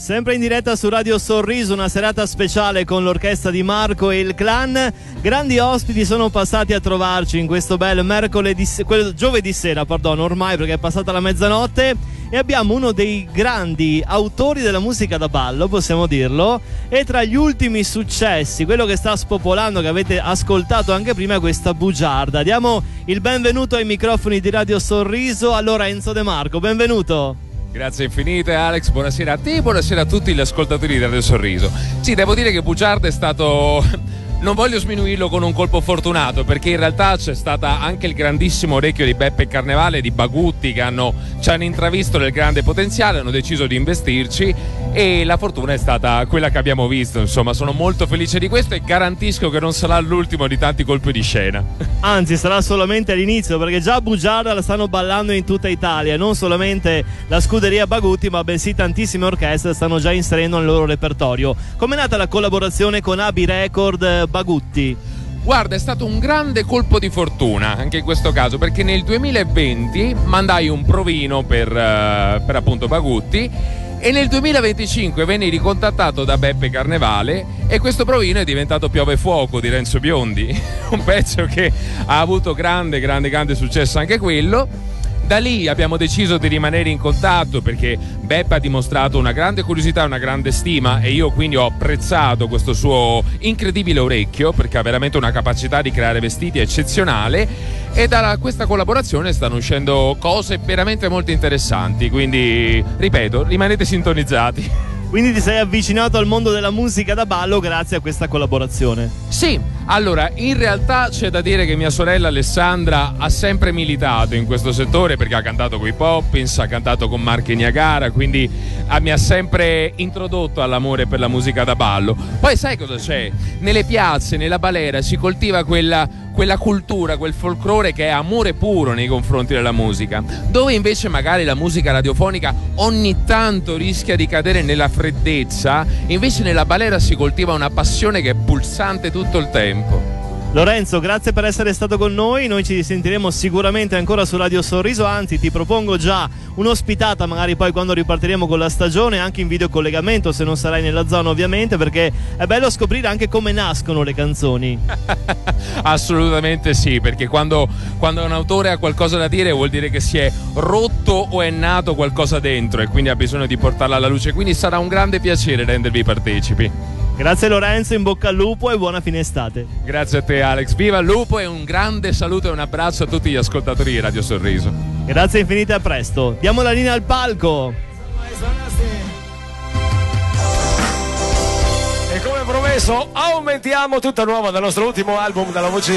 Sempre in diretta su Radio Sorriso, una serata speciale con l'orchestra di Marco e il clan. Grandi ospiti sono passati a trovarci in questo bel giovedì sera, ormai, perché è passata la mezzanotte, e abbiamo uno dei grandi autori della musica da ballo, possiamo dirlo, e tra gli ultimi successi, quello che sta spopolando, che avete ascoltato anche prima, è questa bugiarda. Diamo il benvenuto ai microfoni di Radio Sorriso a Lorenzo De Marco, benvenuto. Grazie infinite Alex, buonasera a te, buonasera a tutti gli ascoltatori di Radio Sorriso. Sì, devo dire che bugiarda è stato... Non voglio sminuirlo con un colpo fortunato, perché in realtà c'è stata anche il grandissimo orecchio di Beppe Carnevale e di Bagutti, che ci hanno intravisto del grande potenziale, hanno deciso di investirci e la fortuna è stata quella che abbiamo visto. Insomma, sono molto felice di questo e garantisco che non sarà l'ultimo di tanti colpi di scena. Anzi, sarà solamente all'inizio, perché già bugiarda la stanno ballando in tutta Italia, non solamente la scuderia Bagutti, ma bensì tantissime orchestre stanno già inserendo nel loro repertorio. Com'è nata la collaborazione con AB Record Bagutti? Guarda, è stato un grande colpo di fortuna anche in questo caso, perché nel 2020 mandai un provino per appunto Bagutti, e nel 2025 venni ricontattato da Beppe Carnevale e questo provino è diventato Piove Fuoco di Renzo Biondi, un pezzo che ha avuto grande successo anche quello. Da lì abbiamo deciso di rimanere in contatto, perché Beppe ha dimostrato una grande curiosità, una grande stima, e io quindi ho apprezzato questo suo incredibile orecchio, perché ha veramente una capacità di creare vestiti eccezionale, e da questa collaborazione stanno uscendo cose veramente molto interessanti, quindi ripeto, rimanete sintonizzati. Quindi ti sei avvicinato al mondo della musica da ballo grazie a questa collaborazione? Sì, allora in realtà c'è da dire che mia sorella Alessandra ha sempre militato in questo settore, perché ha cantato con i Poppins, ha cantato con Marche Niagara, quindi mi ha sempre introdotto all'amore per la musica da ballo. Poi sai cosa c'è? Nelle piazze, nella balera si coltiva quella cultura, quel folklore che è amore puro nei confronti della musica, dove invece magari la musica radiofonica ogni tanto rischia di cadere nella freddezza, invece nella balera si coltiva una passione che è pulsante tutto il tempo. Lorenzo, grazie per essere stato con noi ci sentiremo sicuramente ancora su Radio Sorriso, anzi ti propongo già un'ospitata magari poi quando ripartiremo con la stagione, anche in videocollegamento se non sarai nella zona ovviamente, perché è bello scoprire anche come nascono le canzoni. Assolutamente sì, perché quando un autore ha qualcosa da dire vuol dire che si è rotto o è nato qualcosa dentro e quindi ha bisogno di portarla alla luce, quindi sarà un grande piacere rendervi partecipi. Grazie Lorenzo, in bocca al lupo e buona fine estate. Grazie a te Alex, viva il lupo, e un grande saluto e un abbraccio a tutti gli ascoltatori di Radio Sorriso. Grazie infinite, a presto. Diamo la linea al palco. E come promesso aumentiamo tutta nuova dal nostro ultimo album, dalla voce